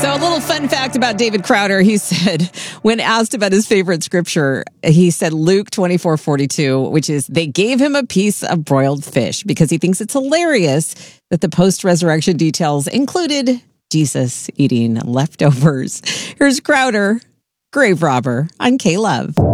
So a little fun fact about David Crowder. He said, when asked about his favorite scripture, he said Luke 24:42, which is, they gave him a piece of broiled fish because he thinks it's hilarious that the post-resurrection details included Jesus eating leftovers. Here's Crowder, grave robber, on K-Love.